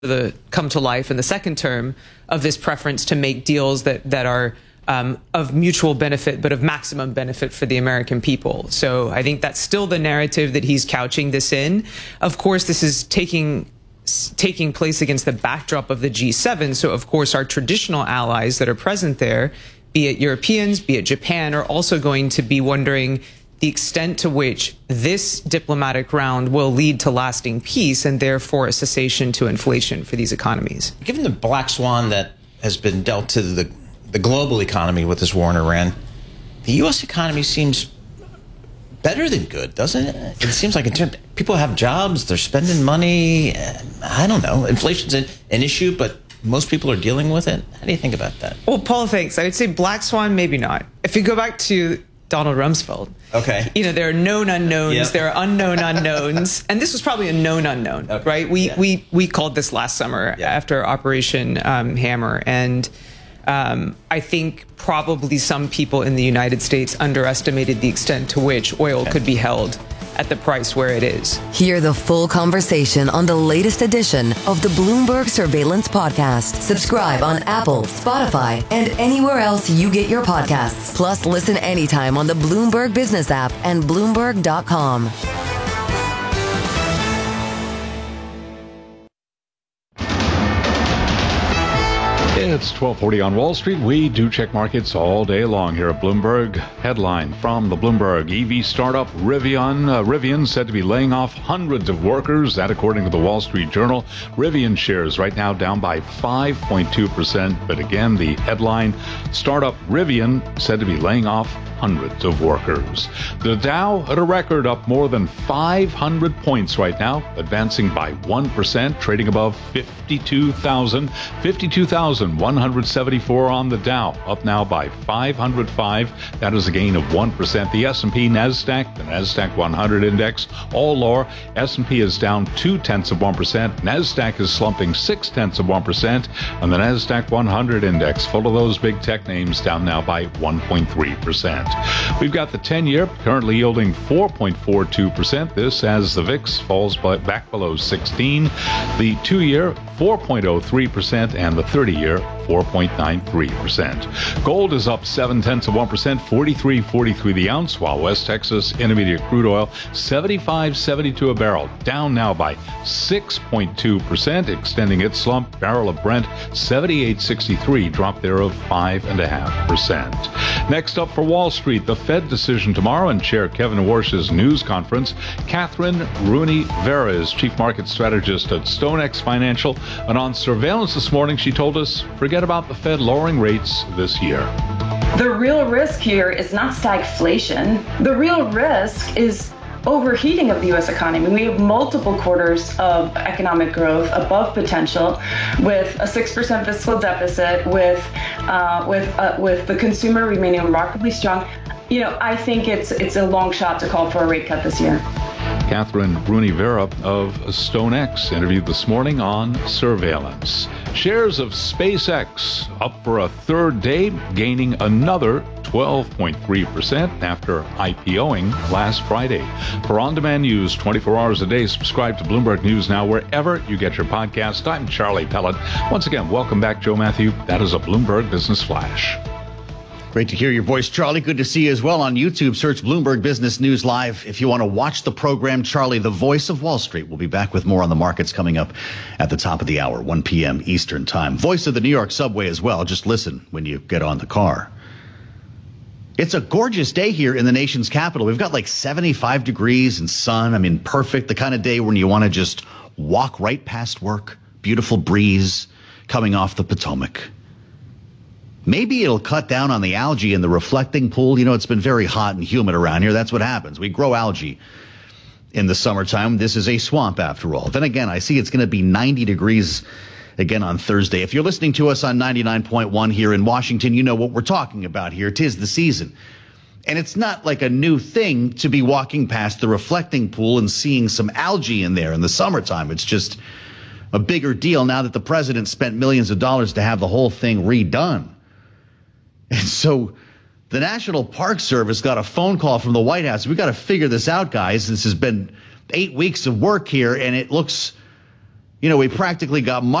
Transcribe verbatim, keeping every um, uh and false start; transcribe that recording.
the come to life in the second term of this preference to make deals that that are um, of mutual benefit, but of maximum benefit for the American people. So I think that's still the narrative that he's couching this in. Of course, this is taking taking place against the backdrop of the G seven. So of course, our traditional allies that are present there, be it Europeans, be it Japan, are also going to be wondering the extent to which this diplomatic round will lead to lasting peace and therefore a cessation to inflation for these economies. Given the black swan that has been dealt to the, the global economy with this war in Iran, the U S economy seems better than good, doesn't it? It seems like in terms, people have jobs, they're spending money. I don't know. Inflation's an, an issue, but most people are dealing with it. How do you think about that? Well, Paul, thanks. I would say black swan, maybe not. If you go back to Donald Rumsfeld. Okay. You know, there are known unknowns, yep. there are unknown unknowns, and this was probably a known unknown, okay. right? We yeah. we we called this last summer yeah. after Operation um, Hammer, and um, I think probably some people in the United States underestimated the extent to which oil okay. could be held at the price where it is. Hear the full conversation on the latest edition of the Bloomberg Surveillance Podcast. Subscribe on Apple, Spotify, and anywhere else you get your podcasts. Plus, listen anytime on the Bloomberg Business app and Bloomberg dot com. It's twelve forty on Wall Street. We do check markets all day long here at Bloomberg. Headline from the Bloomberg: E V startup Rivian. Uh, Rivian said to be laying off hundreds of workers. That according to the Wall Street Journal. Rivian shares right now down by five point two percent. But again, the headline: startup Rivian said to be laying off hundreds of workers. The Dow at a record, up more than five hundred points right now, advancing by one percent, trading above fifty-two thousand. fifty-two thousand one hundred seventy-four on the Dow, up now by five hundred five. That is a gain of one percent. The S and P, NASDAQ, the NASDAQ one hundred index, all lower. S and P is down two-tenths of one percent. NASDAQ is slumping six-tenths of one percent. And the NASDAQ one hundred index, full of those big tech names, down now by one point three percent. We've got the ten-year currently yielding four point four two percent. This as the V I X falls back below sixteen. The two-year, four point oh three percent, and the thirty-year, four point nine three percent. Gold is up seven-tenths of one percent, forty-three forty-three the ounce, while West Texas Intermediate crude oil, seventy-five seventy-two a barrel, down now by six point two percent, extending its slump. Barrel of Brent, seventy-eight sixty-three, drop there of five point five percent. Next up for Wall Street, the Fed decision tomorrow, and Chair Kevin Warsh's news conference. Catherine Rooney Vera is Chief Market Strategist at StoneX Financial, and on surveillance this morning, she told us, forget about the Fed lowering rates this year. The real risk here is not stagflation. The real risk is overheating of the U S economy. We have multiple quarters of economic growth above potential, with a six percent fiscal deficit, with uh, with uh, with the consumer remaining remarkably strong. You know, I think it's it's a long shot to call for a rate cut this year. Catherine Rooney Vera of StoneX interviewed this morning on surveillance. Shares of SpaceX up for a third day, gaining another twelve point three percent after IPOing last Friday. For on-demand news twenty-four hours a day, subscribe to Bloomberg News Now wherever you get your podcast. I'm Charlie Pellet. Once again, welcome back, Joe Matthew. That is a Bloomberg Business Flash. Great to hear your voice, Charlie. Good to see you as well on YouTube. Search Bloomberg Business News Live. If you want to watch the program, Charlie, the voice of Wall Street, will be back with more on the markets coming up at the top of the hour, one p.m. Eastern Time. Voice of the New York subway as well. Just listen when you get on the car. It's a gorgeous day here in the nation's capital. We've got like seventy-five degrees and sun. I mean, perfect. The kind of day when you want to just walk right past work. Beautiful breeze coming off the Potomac. Maybe it'll cut down on the algae in the reflecting pool. You know, it's been very hot and humid around here. That's what happens. We grow algae in the summertime. This is a swamp after all. Then again, I see it's going to be ninety degrees again on Thursday. If you're listening to us on ninety-nine point one here in Washington, you know what we're talking about here. 'Tis the season. And it's not like a new thing to be walking past the reflecting pool and seeing some algae in there in the summertime. It's just a bigger deal now that the president spent millions of dollars to have the whole thing redone. And so the National Park Service got a phone call from the White House. We got to figure this out, guys. This has been eight weeks of work here, and it looks you know, we practically got